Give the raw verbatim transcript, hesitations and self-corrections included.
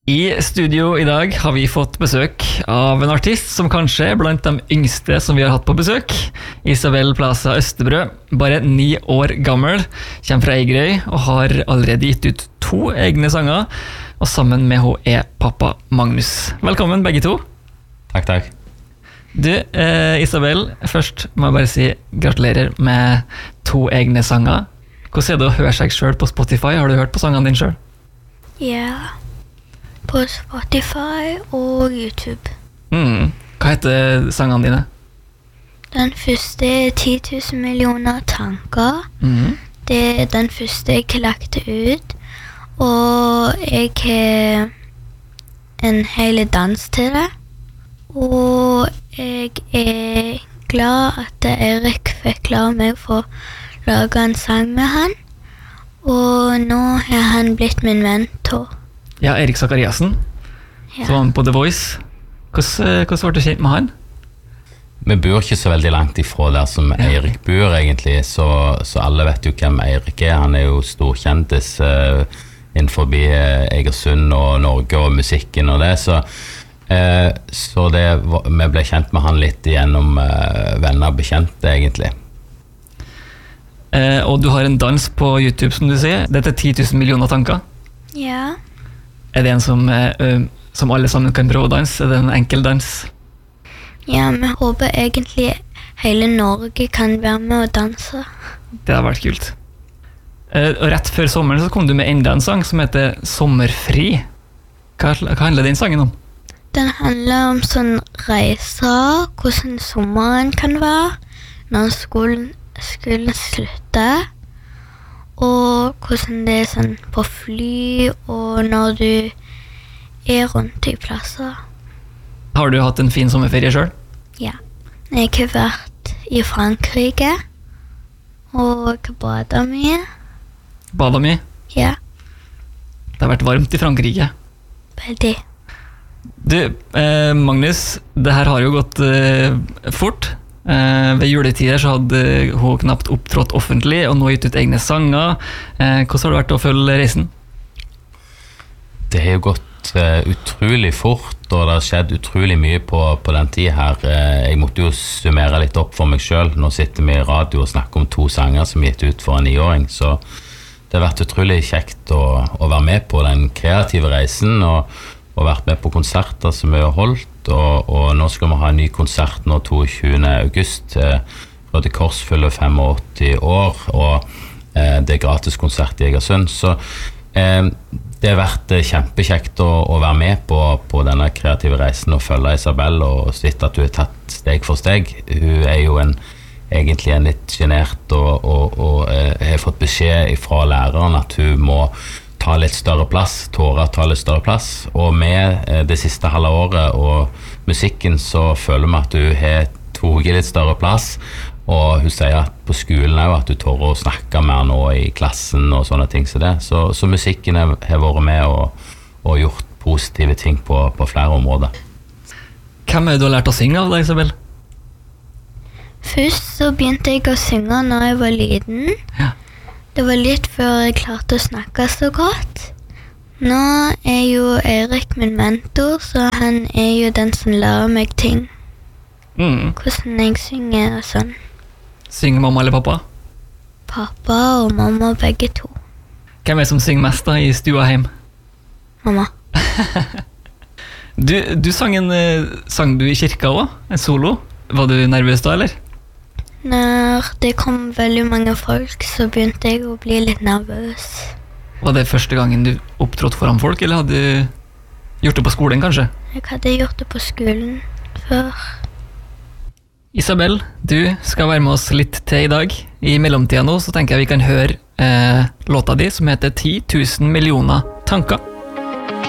I studio i dag har vi fått besøk av en artist som kanskje er blant de yngste som vi har hatt på besøk. Isabel Plaza Østebrø, bare ni år gammel, kommer fra Eigerøy og har allerede gitt ut to egne sanger, og sammen med henne er pappa Magnus. Velkommen begge to. Takk, takk. Du, eh, Isabel, først må jeg bare si gratulerer med to egne sanger. Hvordan er det å høre seg selv på Spotify? Har du hørt på sangene dine selv? Ja, på Spotify og YouTube. Mm. Hva heter sangene dine? Den første er ti tusen millioner tanker. Mm. Det er den første jeg lagte ut. Og jeg har en hel dans til det. Og jeg er glad at Erik fikk la meg få lage en sang med han. Og nå har han blitt min mentor. Ja, Erik Zakariasen, Ja. som var med på The Voice. Hvordan, hvordan ble du kjent med han? Vi bor ikke så veldig langt ifra der som Eirik bor egentlig, så, så alle vet jo hvem Eirik er. Han er jo storkjendis uh, innenfor uh, Egersund og Norge og musikken og det, så, uh, så det, vi ble kjent med han litt gjennom uh, venner og bekjente egentlig. Eh, og du har en dans på YouTube, som du sier. Dette er ti tusen millioner tanker. Ja. Er det en som, eh, som alle sammen kan prøve å danse? Er det en enkel dans? Ja, vi håper egentlig hele Norge kan være med og danse. Det har vært kult. Eh, og rett før sommeren så kom du med enda en sang som heter Sommerfri. Hva, hva handler den sangen om? Den handler om sånn reiser, hvordan sommeren kan være, når skolen, skolen slutter, og hvordan det er sånn på fly, og når du er rundt i plasser. Har du hatt en fin sommerferie selv? Ja. Jeg har vært i Frankrike, og badet mye. Badet mye? Ja, Det har vært varmt i Frankrike. veldig. Du, eh, Magnus, det her har jo gått eh, fort. Eh, ved juletider så hadde hun knapt opptrådt offentlig, og nå gitt ut egne sanger. Eh, hvordan har det vært å følge reisen? Det har jo gått uh, utrolig fort, og det har skjedd utrolig mye på, på den tid her. Uh, jeg måtte jo summere litt opp for meg selv. Nå sitter vi i radio og snakker om to sanger som er gitt ut for en niåring, så det har vært utrolig kjekt å, å være med på den kreative reisen, og, og vært med på konserter som vi har holdt, og, og nå skal vi ha en ny konsert nå toogtyvende august. Uh, Røde Kors fyller åttifem år, og uh, det er gratis konsert i Egersund, så uh, det har vært kjempekjekt å, å være med på, på denne kreative reisen og følge Isabel og sitte at du har tatt steg for steg. Hun er jo en, egentlig en litt genert og, og, og eh, har fått beskjed fra læreren at hun må ta litt større plass, tåre å ta litt større plass. Og med eh, det siste halve året og musikken så føler vi at hun har tatt litt større plass. Og hun sier at på skolen er jo at du tør å snakke mer nå i klassen og sånne ting som det. Så, så musikken har vært med og, og gjort positive ting på, på flere områder. Hvem er det du har lært å synge av deg, Isabel? Først så begynte jeg å synge når jeg var liten. Ja. Det var litt før jeg klarte å snakke så godt. Nå er jo Erik min mentor, så han er jo den som lærer meg ting. Mm. Hvordan jeg synger og sånn. Synger mamma eller pappa? Pappa og mamma begge to. Hvem er det som synger mest da i stua hjem? Mamma. Du, du sang en eh, sang du i kirka også, en solo. Var du nervøs da, eller? Når det kom veldig mange folk, så begynte jeg å bli litt nervøs. Var det første gangen du opptrådte foran folk, eller hadde du gjort det på skolen kanskje? Jeg hadde gjort det på skolen før. Isabel, du skal være med oss litt til i dag. I mellomtida nå så tenker jeg vi kan høre eh, låta di som heter ti tusen millioner tanker.